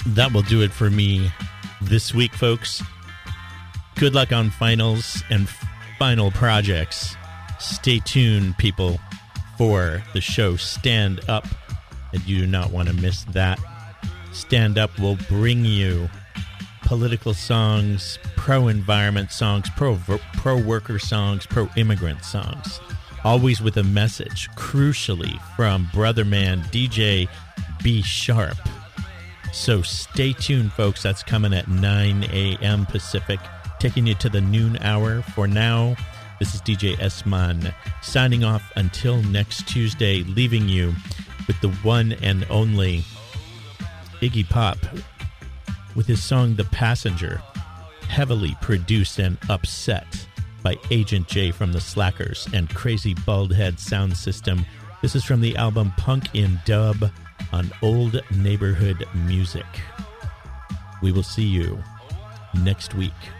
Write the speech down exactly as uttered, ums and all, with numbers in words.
that will do it for me this week, folks. Good luck on finals and final projects. Stay tuned, people, for the show Stand Up, and you do not want to miss that. Stand Up will bring you political songs, pro-environment songs, pro pro-worker songs, pro-immigrant songs, always with a message, crucially, from brother man D J B Sharp. So stay tuned, folks. That's coming at nine a.m. Pacific, taking you to the noon hour. For now, this is D J S-Man signing off until next Tuesday, leaving you with the one and only Iggy Pop with his song The Passenger, heavily produced and upset by Agent J from the Slackers and Crazy Baldhead Sound System. This is from the album Punk in Dub on Old Neighborhood Music. We will see you next week.